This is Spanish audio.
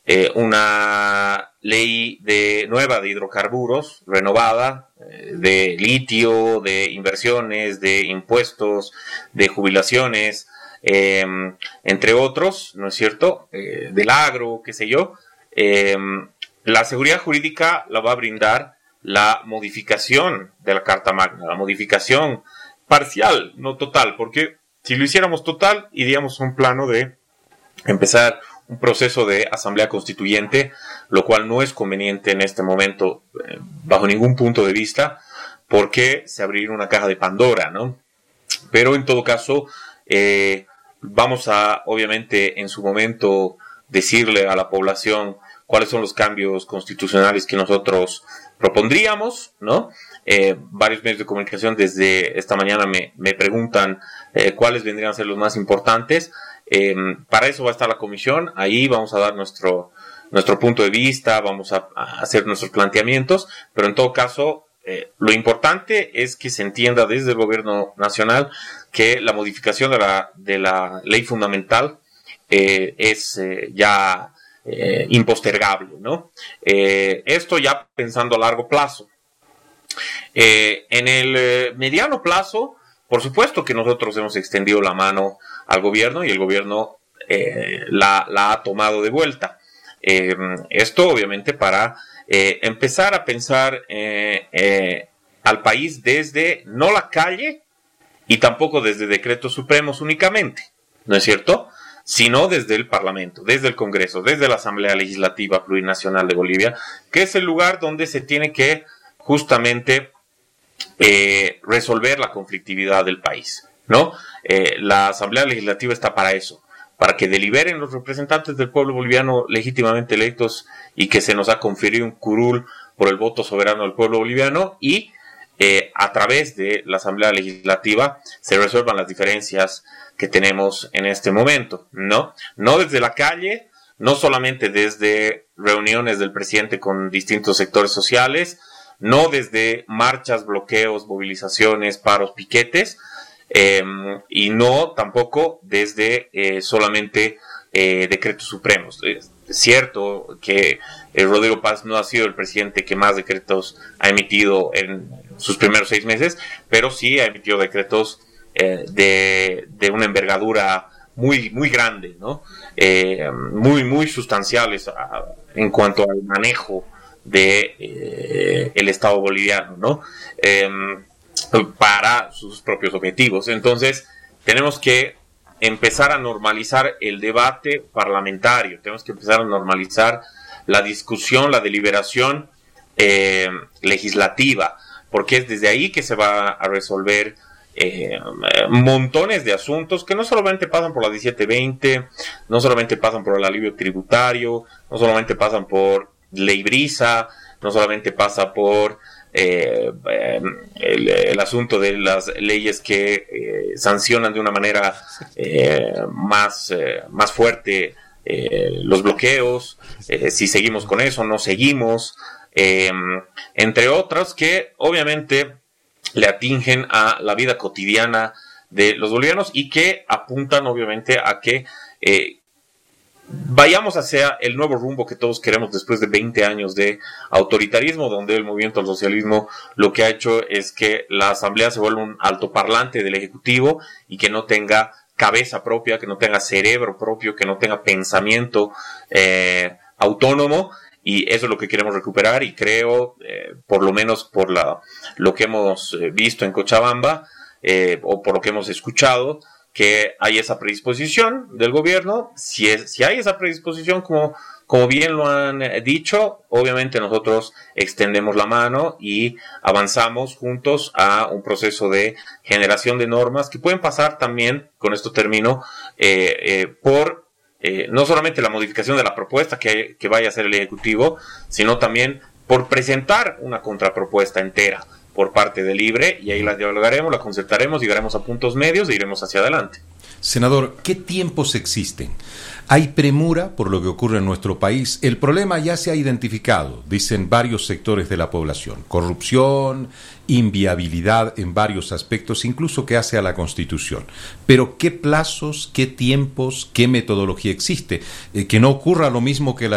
una ley nueva de hidrocarburos, renovada, de litio, de inversiones, de impuestos, de jubilaciones, entre otros, ¿no es cierto? Del agro, qué sé yo. La seguridad jurídica la va a brindar la modificación de la Carta Magna, la modificación parcial, no total, porque si lo hiciéramos total, iríamos a un plano de empezar un proceso de asamblea constituyente, lo cual no es conveniente en este momento bajo ningún punto de vista, porque se abriría una caja de Pandora, ¿no? Pero en todo caso, vamos a, obviamente, en su momento decirle a la población cuáles son los cambios constitucionales que nosotros propondríamos, ¿no? Varios medios de comunicación desde esta mañana me preguntan cuáles vendrían a ser los más importantes. Para eso va a estar la comisión, ahí vamos a dar nuestro punto de vista, vamos a hacer nuestros planteamientos, pero en todo caso, lo importante es que se entienda desde el gobierno nacional que la modificación de la ley fundamental es ya impostergable, ¿no? Esto ya pensando a largo plazo. En el mediano plazo, por supuesto que nosotros hemos extendido la mano al gobierno y el gobierno la ha tomado de vuelta. Esto obviamente para empezar a pensar al país desde no la calle y tampoco desde decretos supremos únicamente, ¿no es cierto?, sino desde el Parlamento, desde el Congreso, desde la Asamblea Legislativa Plurinacional de Bolivia, que es el lugar donde se tiene que justamente resolver la conflictividad del país, ¿no? La Asamblea Legislativa está para eso, para que deliberen los representantes del pueblo boliviano legítimamente electos y que se nos ha conferido un curul por el voto soberano del pueblo boliviano y a través de la Asamblea Legislativa se resuelvan las diferencias que tenemos en este momento, ¿no? No desde la calle, no solamente desde reuniones del presidente con distintos sectores sociales, no desde marchas, bloqueos, movilizaciones, paros, piquetes, y no tampoco desde solamente decretos supremos. Es cierto que Rodrigo Paz no ha sido el presidente que más decretos ha emitido en sus primeros 6 meses, pero sí ha emitido decretos de una envergadura muy, muy grande, ¿no? Muy, muy sustanciales en cuanto al manejo de el Estado boliviano, ¿no? Para sus propios objetivos. Entonces, tenemos que empezar a normalizar el debate parlamentario, tenemos que empezar a normalizar la discusión, la deliberación legislativa, porque es desde ahí que se va a resolver montones de asuntos que no solamente pasan por la 1720, no solamente pasan por el alivio tributario, no solamente pasan por ley brisa, no solamente pasa por el asunto de las leyes que sancionan de una manera más fuerte los bloqueos, si seguimos con eso, no seguimos, entre otras que obviamente le atingen a la vida cotidiana de los bolivianos y que apuntan obviamente a que vayamos hacia el nuevo rumbo que todos queremos después de 20 años de autoritarismo, donde el movimiento al socialismo lo que ha hecho es que la asamblea se vuelva un altoparlante del ejecutivo y que no tenga cabeza propia, que no tenga cerebro propio, que no tenga pensamiento autónomo, y eso es lo que queremos recuperar y creo, por lo menos por lo que hemos visto en Cochabamba, o por lo que hemos escuchado, que hay esa predisposición del gobierno. Si hay esa predisposición, como bien lo han dicho, obviamente nosotros extendemos la mano y avanzamos juntos a un proceso de generación de normas que pueden pasar también, con esto termino, por no solamente la modificación de la propuesta que vaya a hacer el Ejecutivo, sino también por presentar una contrapropuesta entera por parte de Libre, y ahí la dialogaremos, la concertaremos, llegaremos a puntos medios e iremos hacia adelante. Senador, ¿qué tiempos existen? Hay premura por lo que ocurre en nuestro país. El problema ya se ha identificado, dicen varios sectores de la población. Corrupción, inviabilidad en varios aspectos, incluso que hace a la Constitución. Pero ¿qué plazos, qué tiempos, qué metodología existe? Que no ocurra lo mismo que la